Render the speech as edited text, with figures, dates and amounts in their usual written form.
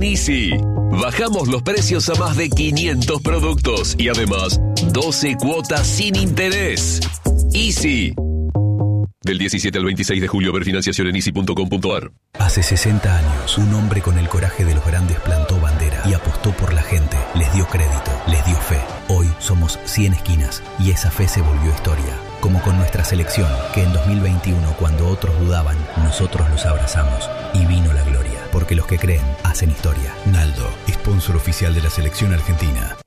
en Easy. Bajamos los precios a más de 500 productos y además 12 cuotas sin interés. Easy. Del 17 al 26 de julio, ver financiación en easy.com.ar. Hace 60 años, un hombre con el coraje de los grandes plantó bandera y apostó por la gente. Les dio crédito, les dio fe. Hoy somos 100 esquinas y esa fe se volvió historia. Como con nuestra selección, que en 2021, cuando otros dudaban, nosotros los abrazamos y vino la gloria. Porque los que creen hacen historia. Naldo, sponsor oficial de la selección argentina.